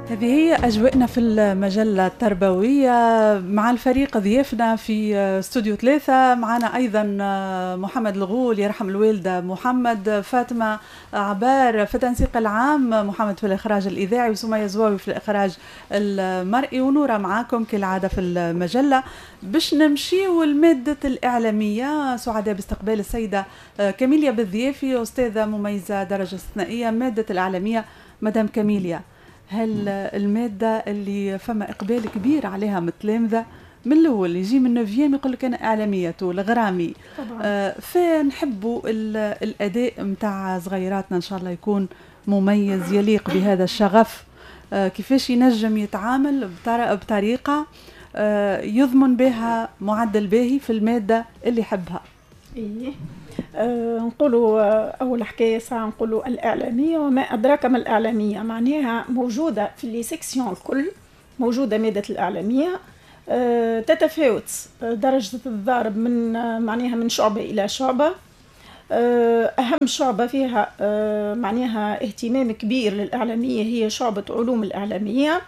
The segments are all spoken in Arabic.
هذه هي أجواءنا في المجلة التربوية مع الفريق ضيافنا في استوديو 3. معنا أيضا محمد الغول يرحم الوالدة، محمد فاطمة عبار في التنسيق العام، محمد في الإخراج الإذاعي، وسمية زواوي في الإخراج المرئي، ونورة معاكم كالعادة في المجلة. باش نمشيو المادة الإعلامية، سعداء باستقبال السيدة كاميليا بالضيافي، أستاذة مميزة درجة استثنائية مادة الإعلامية. مدام كاميليا، هل المادة اللي فما إقبال كبير عليها من التلامذة من الأول يجي من نوفيام يقول لك أنا إعلامية الغرامي، فنحبوا الأداء متاع صغيراتنا إن شاء الله يكون مميز يليق بهذا الشغف، كيفاش ينجم يتعامل بطريقة يضمن بها معدل باهي في المادة اللي يحبها. إيه نقولوا أول حكاية ساعة نقولوا الإعلامية وما أدراك ما الإعلامية، معناها موجودة في اللي سيكسيون الكل، موجودة مادة الإعلامية، تتفاوت درجة الضرب من معناها من شعبة إلى شعبة. أهم شعبة فيها معناها اهتمام كبير للإعلامية هي شعبة علوم الإعلامية.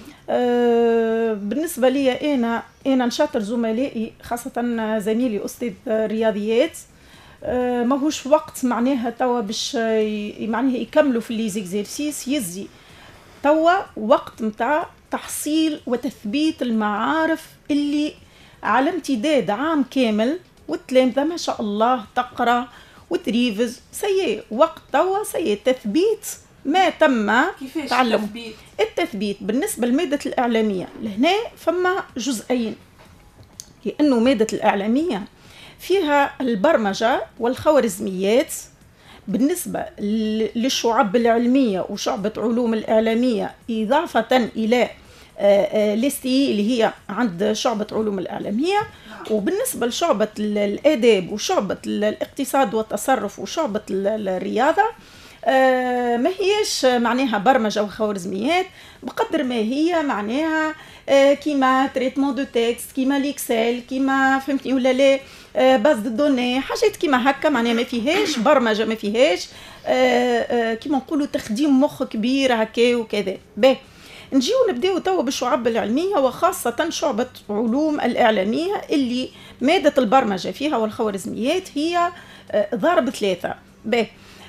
بالنسبة لي أنا نشاطر زملائي خاصة زميلي أستاذ رياضيات، ماهوش وقت معناها توا باش معناها يكملوا في لي زيكزيرسيس، يزي توا وقت متاع تحصيل وتثبيت المعارف اللي على امتداد عام كامل، والتلامذة ما شاء الله تقرأ وتريفز سيء وقت توا سيء تثبيت ما تم تعلمه. التثبيت بالنسبة لمادة الإعلامية لهنا فما جزئين، لأنه مادة الإعلامية فيها البرمجة والخوارزميات بالنسبة للشعب العلمية وشعبة علوم الإعلامية، إضافة إلى الاستي اللي هي عند شعبة علوم الإعلامية. وبالنسبة لشعبة الآداب وشعبة الاقتصاد والتصرف وشعبة الرياضة ما هيش معناها برمجة وخوارزميات بقدر ما هي معناها كيما تريتمون دو تكست، كيما ليكسل، كيما فهمتني ولا لا، باز دو دوني، حاجات كيما هكا معناها ما فيهاش برمجة، ما فيهاش كيما نقولوا تخديم مخ كبير هكا وكذا. باهي نجيو نبداو توا بالشعب العلمية وخاصة شعبة علوم الإعلامية اللي مادة البرمجة فيها والخوارزميات هي ضرب 3. باهي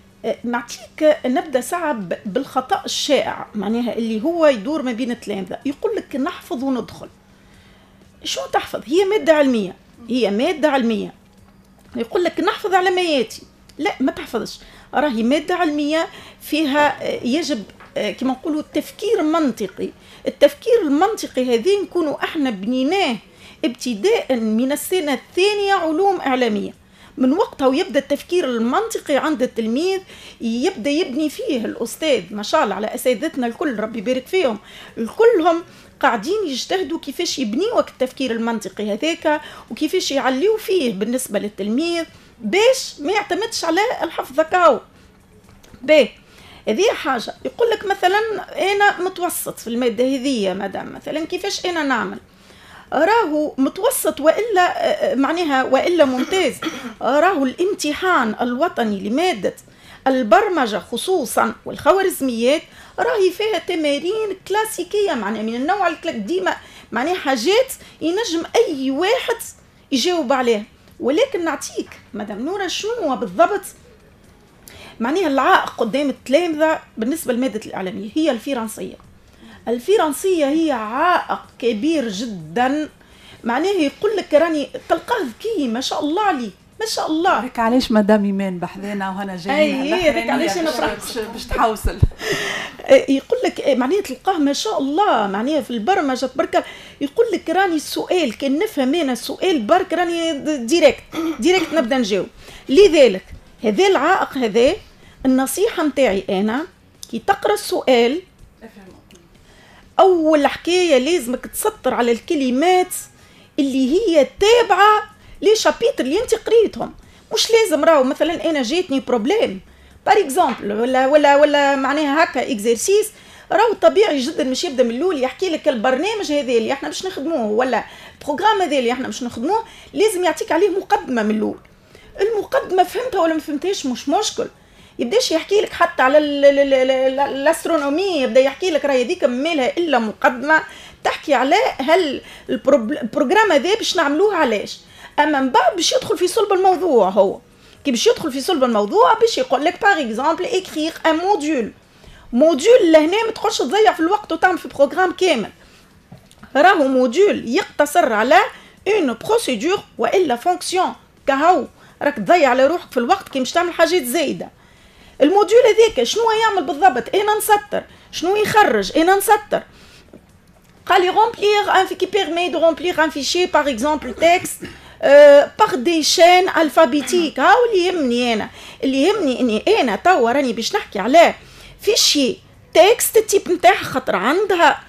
نعطيك نبدا صعب بالخطا الشائع معناها اللي هو يدور ما بين التلامذه، يقول لك نحفظ وندخل. شو تحفظ؟ هي ماده علميه، هي ماده علميه. يقول لك نحفظ على ما ياتي، لا ما تحفظش، راهي ماده علميه فيها يجب كما نقولوا التفكير المنطقي. التفكير المنطقي هذه نكونوا احنا بنيناه ابتداء من السنه الثانيه علوم اعلاميه، من وقتها ويبدأ التفكير المنطقي عند التلميذ، يبدأ يبني فيه الأستاذ ما شاء الله على أساتذتنا الكل ربي يبارك فيهم، الكلهم قاعدين يجتهدوا كيفاش يبنيوا التفكير المنطقي هذاك وكيفاش يعليوا فيه بالنسبة للتلميذ باش ما يعتمدش على الحفظ كاو. باهي هذه حاجة. يقول لك مثلا أنا متوسط في المادة هذه مدام مثلا كيفاش أنا نعمل، راهو متوسط وإلا معناها وإلا ممتاز. راهو الامتحان الوطني لمادة البرمجة خصوصا والخوارزميات راهي فيها تمارين كلاسيكية معناها من النوع ديما معناها حاجات ينجم أي واحد يجاوب عليها. ولكن نعطيك مدام نورة شنو بالضبط معناها العائق قدام التلامذة بالنسبة لمادة الإعلامية هي الفرنسية. الفرنسية هي عائق كبير جدا، معناه يقول لك راني تلقاه ذكي ما شاء الله عليه ما شاء الله. هيك علاش مدام إيمان بحذانا وهنا جايين هيك علاش أنا باش تحوصل. يقول لك معناه تلقاه ما شاء الله معناه في البرمجة تبارك. يقول لك راني السؤال كان نفهم أنا السؤال برك راني ديريكت نبدأ نجاوب. لذلك هذا العائق هذا النصيحة متاعي أنا كي تقرأ السؤال أول حكاية لازمك تسطر على الكلمات اللي هي تابعة لشابيتر اللي انت قريتهم. مش لازم راهو مثلا أنا جيتني بروبليم بار اكزامبل ولا معناها هكا اكزرسيس، راهو طبيعي جدا مش يبدا من الأول يحكي لك البرنامج هذا اللي احنا باش نخدموه ولا البروغرام هذا اللي احنا باش نخدموه، لازم يعطيك عليه مقدمة من الأول. المقدمة فهمتها ولا ما فهمتهاش مش مشكل، يبداش يحكي لك حتى على الاسترونومي، يبدا يحكي لك راهي هذيك مالها الا مقدمه تحكي على هل البروجرام هذا باش نعملوه علاش. اما من بعد باش يدخل في صلب الموضوع، هو كي باش يدخل في صلب الموضوع باش يقول لك باغ اكزومبل اكريغ ان موديول لهنا ما تخش تضيع في الوقت وتعمل في بروجرام كامل. راهو موديول يقتصر على اون بروسيدور والا فونكسيون، كهو راك تضيع على روحك في الوقت كي مش تعمل حاجات زايده. الموديول هذاك شنو يعمل بالضبط؟ انا نسطر، شنو يخرج؟ انا نسطر. قال لي remplir un qui permet de remplir un fichier par exemple texte par des chaînes alphabétiques. هاو اللي يهمني اني انا توا راني باش نحكي على فيشي تكست التيب نتاعها، خاطر عندها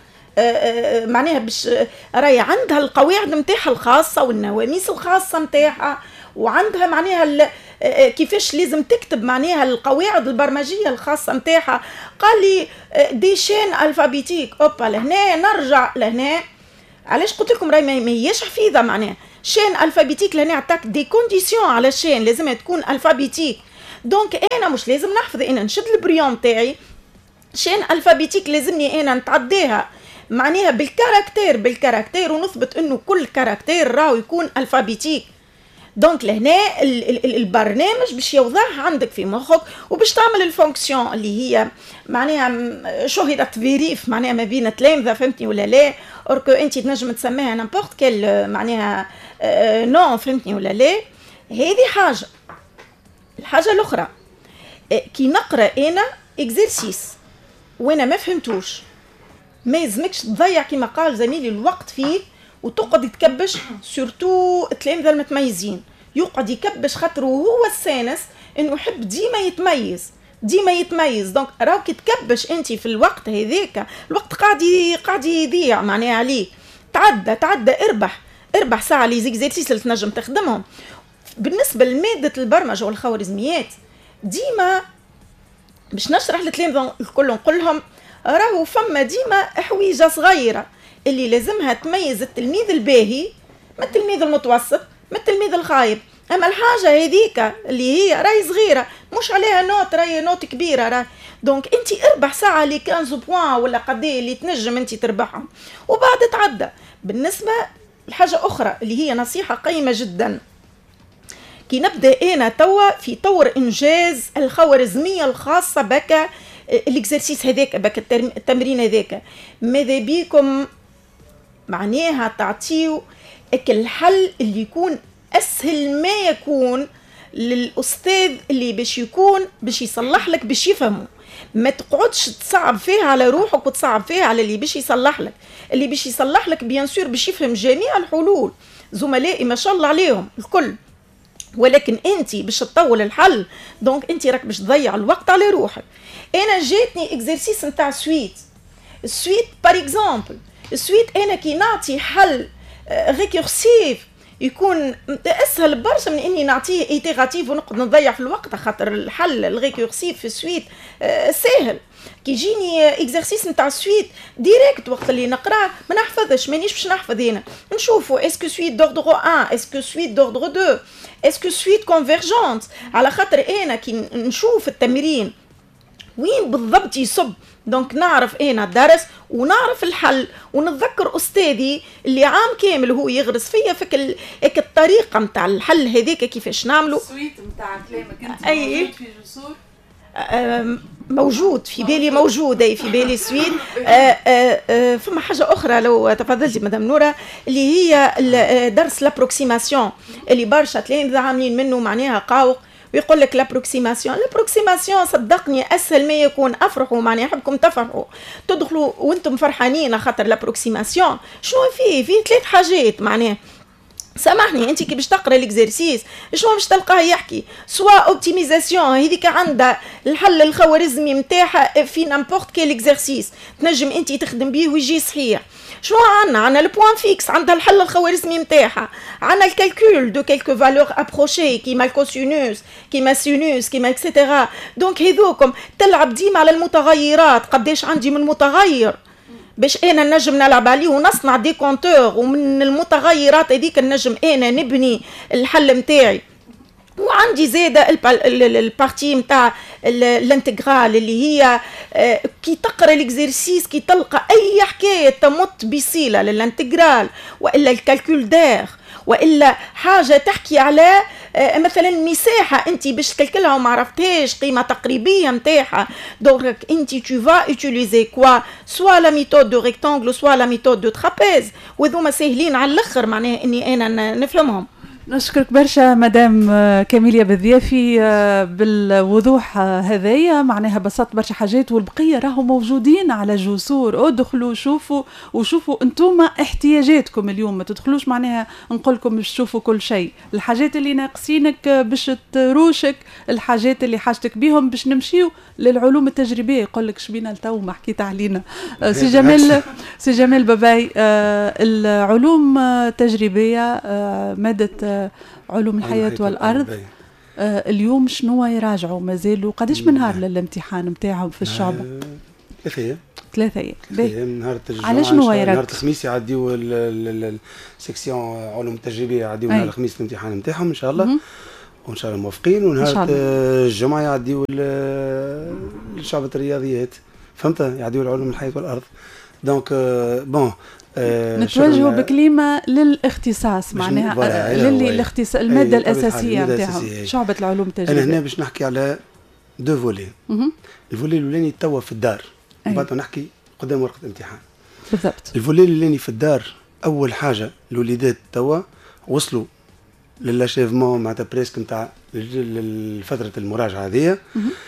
معناها باش راهي عندها القواعد نتاعها الخاصه والنواميس الخاصه نتاعها، وعندها معناها كيفاش لازم تكتب معناها القواعد البرمجيه الخاصه نتاعها. قال لي دي شين الفابيتيك. اوبا لهنا نرجع لهنا، علاش قلت لكم راهي ما هياش حفيظه معناها شين الفابيتيك. لهنا عطاك دي كونديسيون على الشين لازمها تكون الفابيتيك. دونك انا مش لازم نحفظ، انا نشد البريون تاعي شين الفابيتيك لازمني انا نتعديها معناها بالكاركتير ونثبت انه كل كاركتير راهو يكون الفابيتيك. دونك لهنا البرنامج باش يوضعها عندك في مخك وباش تعمل الفونكسيون اللي هي معناها شهدت فيريف معناها ما بين تلامذه، فهمتني ولا لا؟ اوركو انت تنجم تسميها نامبورت كيل معناها نو، فهمتني ولا لا؟ هذه حاجه. الحاجه الاخرى كي نقرا انا اكزرسيس وانا ما فهمتوش، ما يلزمكش تضيع كما قال زميلي الوقت فيه وتقعد يتكبش، سورتو التلامذه المتميزين يقعد يكبش خاطر هو السانس انه يحب ديما يتميز. دونك راك تكبش انت في الوقت هذاك، الوقت قاعد يضيع معناها عليك. تعدى اربح ساعه لي زيكزيرسيس اللي تنجم تخدمهم. بالنسبه لماده البرمجه والخوارزميات ديما باش نشرح للتلامذه الكل نقول لهم راهو فما ديما حويجه صغيره اللي لازمها تميز التلميذ الباهي من التلميذ المتوسط من التلميذ الخايب. اما الحاجه هذيك اللي هي راهي صغيره مش عليها نوت، راهي نوت كبيره راهي. دونك انت اربح ساعه لي 15 بوان ولا قديه اللي تنجم انت تربحهم وبعد تعدى. بالنسبه لحاجه اخرى اللي هي نصيحه قيمه جدا، كي نبدا انا توا في طور انجاز الخوارزميه الخاصه بك الاكزرسيس هذاك بك التمرين هذاك، ماذا بيكم معناها تعطيو الحل اللي يكون اسهل ما يكون للاستاذ اللي باش يصلح لك باش يفهمه. ما تقعدش تصعب فيها على روحك وتصعب فيها على اللي باش يصلح لك. اللي باش يصلح لك بيان سور باش يفهم جميع الحلول، زملائي ما شاء الله عليهم الكل، ولكن انت باش تطول الحل دونك انت راك باش تضيع الوقت على روحك. انا جاتني اكزرسيس نتاع سويت بار اكزومبل. السويت انا كي نعطي حل ريكورسيف يكون اسهل برشا من اني نعطيه ايتيراتيف ونقعد نضيع في الوقت، خاطر الحل الريكورسيف في السويت سهل. كي يجيني اكزرسيس نتاع سويت ديريكت وقت اللي نقراه ما نحفظش، مانيش باش نحفظ هنا، نشوفوا اسكو سويت دوردر 1 اسكو سويت دوردر 2 اسكو سويت كونفيرجونت، على خاطر انا كي نشوف التمرين وين بالضبط يصب دونك نعرف انا الدرس ونعرف الحل ونتذكر استاذي اللي عام كامل هو يغرس فيا فيك الطريقه نتاع الحل هذاك كيفاش نعمله. السويت نتاع كلامك انت موجود في جسور؟ موجود في بالي، موجود اي في بالي سويت. فما حاجه اخرى لو تفضلتي مدام نوره اللي هي درس لابروكسيماسيون اللي برشا تلامذه عاملين منه معناها قاوق ويقول لك لابروكسيماسيون صدقني اسهل ما يكون. افرحوا معناها نحبكم تفرحوا تدخلوا وانتم فرحانين خاطر لابروكسيماسيون شنو فيه 3 حاجات معناها. سامحني انت كي باش تقرا الاكزرسيس شنو باش تلقاه يحكي سوا اوبتيميزاسيون هذيك عندها الحل الخوارزمي نتاعها في نامبورت كيل اكزرسيس تنجم انت تخدم بيه ويجي صحيح. شنو عندنا البوان فيكس عندها الحل الخوارزمي نتاعها، عندنا الكالكول دو كيلكو فالور ابروشي كيما الكوسينوس كيما سينوس كيما اكسيتيرا. دونك هذوكم تلعب ديما على المتغيرات، قداش عندي من متغير باش انا نجم نلعب عليه ونصنع دي كونتور، ومن المتغيرات هذيك نجم انا نبني الحل نتاعي. وعندي زاده البارتي نتاع الانتجرال اللي هي كي تقرا الاكزرسيس كي تلقى اي حكايه تمت بصله للانتجرال والا الكالكول دير والا حاجه تحكي على مثلا مساحه انت باش تكلكلها وما عرفتهاش قيمه تقريبيه نتاعها، دونك انت tu vas utiliser quoi soit la méthode de rectangle soit la méthode de trapèze، وذوما ساهلين على الاخر معناها اني انا نفهمهم. نشكرك برشا مدام كاميليا بالضيافي بالوضوح هذايا، معناها بسطت برشا حاجات والبقيه راهو موجودين على جسور، ادخلوا شوفوا وشوفوا انتم احتياجاتكم اليوم، ما تدخلوش معناها نقول لكم باش تشوفوا كل شيء، الحاجات اللي ناقصينك باش تروشك، الحاجات اللي حاجتك بيهم باش نمشيو للعلوم التجريبيه. يقول لك شبينا لتو ما حكيت علينا سي جمال باباي، العلوم التجريبيه ماده علوم الحياة والأرض، اليوم شنو يراجعوا مازالوا قداش من نهار للامتحان نتاعهم في الشعبة؟ 3 أيام. نهار الجمعة على شنو يراجعوا؟ نهار الخميس يعديوا السكسيون علوم التجريبية يعديوا نهار الخميس الامتحان نتاعهم إن شاء الله، وإن شاء الله موافقين، ونهار الجمعة يعديوا شعبة الرياضيات، فهمت؟ يعديوا العلوم الحياة والأرض. دونك بون نتوجهوا بكلمة للاختصاص، معناها الاختصاص المادة الأساسية نتاعهم شعبة العلوم التجريبية. أنا هنا باش نحكي على دو فولي، الفولي الأولاني توا في الدار، وبعد نحكي قدام ورقة الامتحان. بالضبط. الفولي الأولاني في الدار، أول حاجة الوليدات توا وصلوا للاشيفمون معناتها بريسك نتاع فترة المراجعة هذه،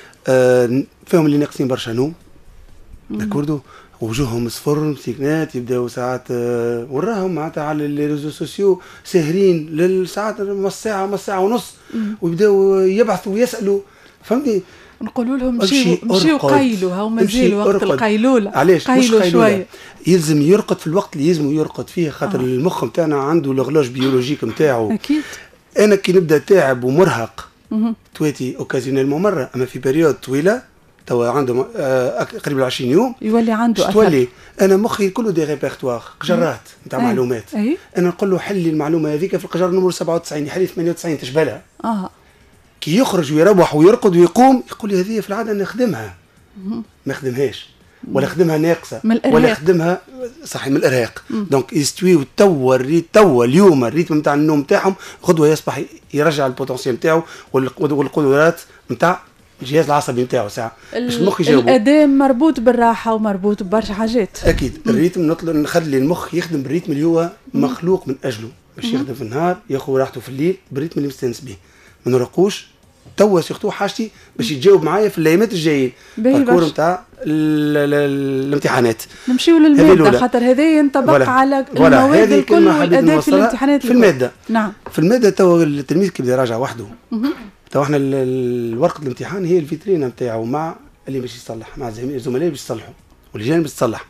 فيهم اللي ناقصين برشا نوم، داكوردو، وجوههم صفر مسكنات، يبداو ساعات وراهم معناتها على لي ريزو سوسيو ساهرين للساعات نص ساعة ونص، ويبداو يبحثوا ويسألوا، فهمتني؟ نقولوا لهم مشيوا قيلوا، هاو مازال وقت القيلولة. علاش مش قيلولة؟ يلزم يرقد في الوقت اللي يلزم يرقد فيه، خاطر المخ نتاعنا عنده الغلاج بيولوجيك نتاعو. أكيد. أنا كي نبدا تاعب ومرهق تواتي اوكازيونيلمون مرة، أما في بريود طويلة توا عنده قريب 20 يوم يولي عنده أثر. تولي انا مخي كله دي ريبرتوار قجرات نتاع معلومات، انا نقول له حل لي المعلومه هذيك في القجر نمر 97، يحل 98 تشبلها. كي يخرج ويروح ويرقد ويقوم يقول لي هذه في العاده نخدمها، ما خدمهاش ولا خدمها ناقصه ولا خدمها صحيح من الارهاق. دونك يستويو توا اليوم الريتم نتاع النوم نتاعهم، غدوه يصبح يرجع البوتنسيال نتاعو والقدرات نتاع الجهاز العصبي نتاعو ساعه باش المخ يجاوبه. الاداء مربوط بالراحه ومربوط ببرشا حاجات. اكيد الريتم نخلي المخ يخدم بالريتم اللي هو مخلوق من اجله، باش يخدم في النهار ياخذ راحته في الليل بالريتم اللي مستانس به، ما نرقوش توا سيختو حاجتي باش يتجاوب معايا في الايامات الجايين الباركور نتاع الامتحانات. نمشيو للماده خاطر هذا ينطبق على المواد الكل والاداء في الامتحانات في الماده. نعم في الماده توا التلميذ كي يبدا يراجع وحده، تو احنا ورقه الامتحان هي الفيترينا نتاعو مع اللي باش يصلح، مع الزملاء باش يصلحوا واللجان باش تصلح.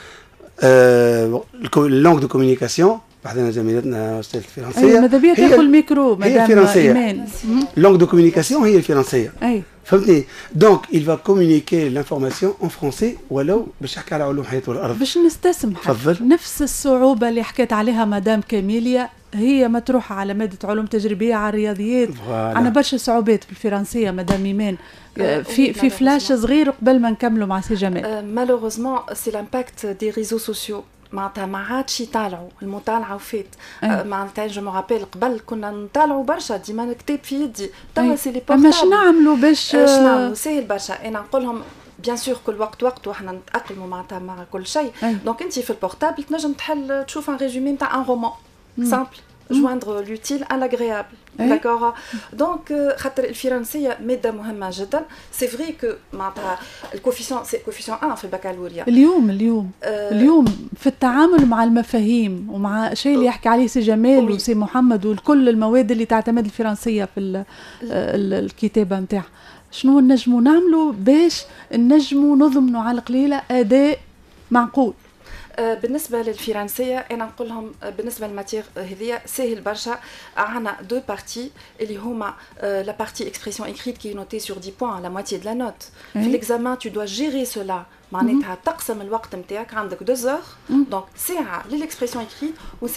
اللونغ دو كوميونيكاسيون بعدين زميلتنا استاذ الفرنسيه ماذا بيا تاخذ الميكرو مدام ايمان. اللونغ دو كوميونيكاسيون هي الفرنسيه. اي فهمتني؟ دونك il va communiquer l'information en français ولو باش يحكي على علوم الحياه والارض باش نستسمح. نفس الصعوبه اللي حكيت عليها مدام كاميليا هي مطروحه على ماده علوم تجريبيه على الرياضيات. عندنا برشا صعوبات بالفرنسيه مدام ايمان. في فلاش صغير قبل ما نكملوا مع سي جمال. مالوغوزمون سي لامباكت دي ريزو سوسيو، معناتها ما عادش يطالعوا المطالعه وفات. معناتها جو مورابيل قبل كنا نطالعوا برشا ديما كتاب في يدي، توا سي لي بورتابل. اما شنو نعملوا باش نعملوا؟ سهل برشا. انا نقول لهم بيان سور كل وقت وحنا نتاقلموا معناتها مع كل شيء. دونك انت في البورتابل تنجم تحل تشوف ان ريزومي نتاع ان رومان سامبل، joindre l'utile à l'agréable. D'accord. Donc خاطر الفرنسيه ماده مهمه جدا. سي فري كو معناتها الكوفيسيون سي كوفيسيون 1 في البكالوريا. اليوم في التعامل مع المفاهيم ومع شيء اللي يحكي عليه سي جمال وسي محمد وكل المواد اللي تعتمد الفرنسيه في الكتابه نتاعها، شنو نجموا نعملوا باش نجموا نضمنوا على القليله اداء معقول؟ بالنسبه للفرنسيه انا نقول لهم بالنسبه للماتير هذيا سهل برشا. عندنا دو بارتي اللي هما لا بارتي اكسبريسيون ايكريت كي نوتي سور 10 بوين لا موitié دو لا نوت. في الاكزامان تو دوا جيري سولا، معناتها تقسم الوقت نتاعك، عندك 2 heures دونك ساعه للاكسبريسيون ايكريت وساعه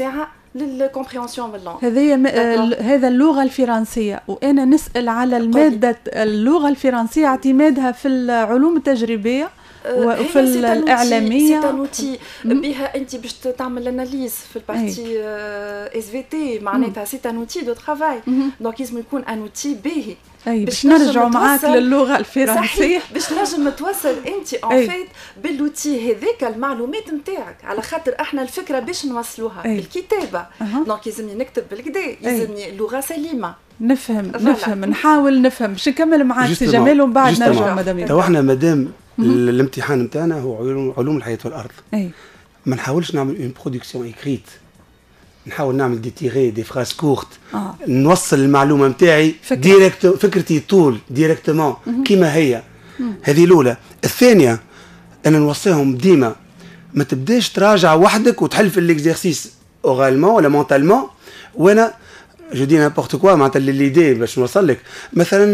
للكومبريهنسيون باللونغ. هذا اللغه الفرنسيه، وانا نسال على الماده اللغه الفرنسيه اعتمادها في العلوم التجريبيه وفي الإعلامية. سي انوتي بها انت باش تعمل اناليز في البارتي اس في تي، معناتها سي انوتي دو ترافاي، دونك لازم يكون انوتي باهي. باش نرجعوا معاك للغه الفرنسيه. صحيح، باش نجم توصل انت اون فيت باللوتي هذاك المعلومات نتاعك، على خاطر احنا الفكره باش نوصلوها الكتابه، دونك لازمني نكتب بالكدا، لازمني اللغه سليمه. نفهم نحاول نفهم. باش نكمل معاك سي جمال ومن بعد نرجع مدام. تو احنا مادام الامتحان نتاعنا هو علوم الحياه والارض، ما نحاولش نعمل اون برودكسيون ايكريت، نحاول نعمل دي تيغي دي فراز كورت، نوصل المعلومه نتاعي ديريكت، فكرتي طول ديريكتومون كيما هي. هذه الاولى. الثانيه انا نوصيهم ديما ما تبداش تراجع وحدك وتحل في الاكزرسيس اورالمون ولا مونتالمون. وانا جو دي نابورت كوا معناتها ليدي باش نوصل لك مثلا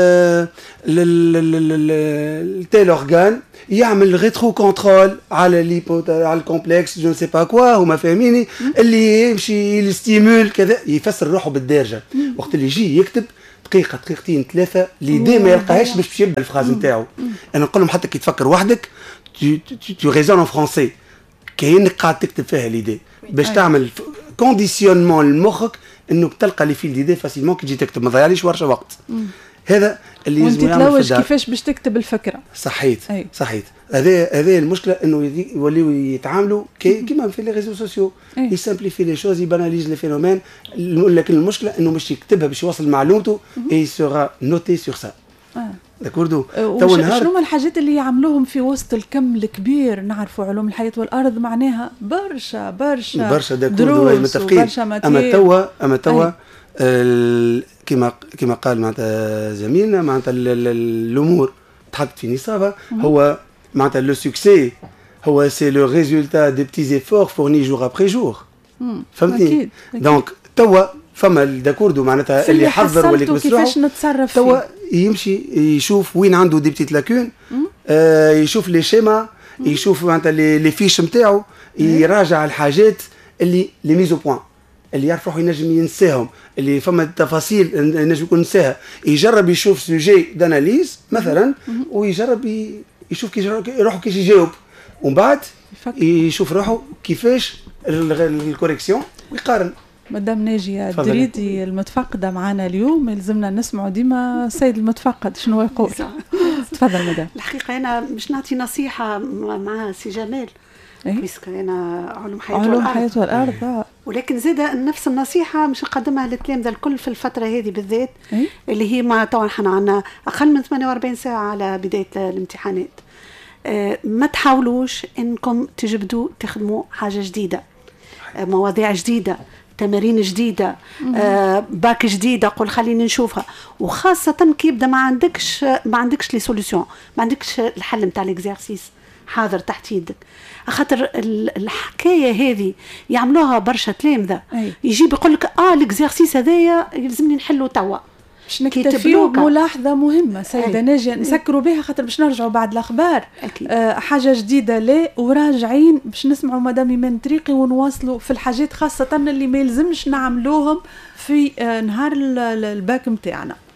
تيل اورغان يعمل ريترو كونترول على على الكومبلكس جو نسي با كوا، هما فاهميني، اللي يمشي يستيمول كذا، يفسر روحه بالدارجه. وقت اللي يجي يكتب دقيقه دقيقتين ثلاثه ليدي ما يلقاهاش باش يبدا الفراز نتاعو. انا نقول لهم حتى كي تفكر وحدك تو ريزون ان فرونسي، كأنك قاعد تكتب فيها ليدي باش تعمل كونديسيونمون لمخك انك تلقى لي فيل ديدي فاسيلمون كي تجي تكتب، ما تضيعليش برشا وقت. هذا اللي لازم يعمل في الدار. كيفاش باش تكتب الفكره. صحيت. هذا المشكله انه يوليو يتعاملوا كيما في لي ريزو سوسيو، يسامبليفي لي شوز، يباناليز لي فينومين، لكن المشكله انه باش يكتبها باش يوصل معلومته اي سورا نوتي سور سا. داكوردو. شنو الحاجات اللي يعملوهم في وسط الكم الكبير؟ نعرفوا علوم الحياه والارض معناها برشا داكوردو متفقين. اما توا كما قال معناتها زميلنا، معناتها الامور تحط في نصابها. هو معناتها لو سوكسي هو سي لو ريزولتا دي بتي ايفور فورني جور ابري جور. فهمتني؟ دونك توا فما داكوردو معناتها اللي يحضر واللي يكسروه كيفاش نتصرف توا يمشي يشوف وين عنده دي بتيت لاكون، يشوف لي شيما، يشوف معناتها لي فيش نتاعو، يراجع الحاجات اللي لي ميزو بوين اللي يعرف روحه ينجم ينساهم، اللي فما التفاصيل ينجم يكون نساها. يجرب يشوف سوجي داناليز مثلا، ويجرب يشوف كي روحه كيش يجاوب، ومن بعد يشوف روحه كيفاش الكوريكسيون ويقارن. مدام ناجية الدريدي المتفقدة معنا اليوم، يلزمنا نسمعوا ديما السيد المتفقد شنو يقول. تفضل مدام. الحقيقة أنا مش نعطي نصيحة مع سي جمال، بيسك أنا علوم حياة والأرض، ولكن زادة نفس النصيحة مش نقدمها للتلامذة الكل في الفترة هذه بالذات، اللي هي ما طبعا احنا عنا أقل من 48 ساعة على بداية الامتحانات. ما تحاولوش إنكم تجبدوا تخدموا حاجة جديدة، مواضيع جديدة، تمارين جديدة، باك جديدة، قول خليني نشوفها. وخاصة كي يبدا ما عندكش لي سوليوشن، ما عندكش الحل نتاع الاكزرسيس حاضر تحت يدك. خاطر الحكاية هذه يعملوها برشا تلامذة، يجيب يقول لك الاكزرسيس هذايا يلزمني نحله توا. باش نكتفيو بملاحظة مهمة سيدة ناجية نسكروا بها، خاطر باش نرجعوا بعد الأخبار حاجة جديدة لا وراجعين باش نسمعوا مدام إيمان طريقي ونواصلوا في الحاجات خاصة اللي ما يلزمش نعملوهم في نهار الباك متاعنا.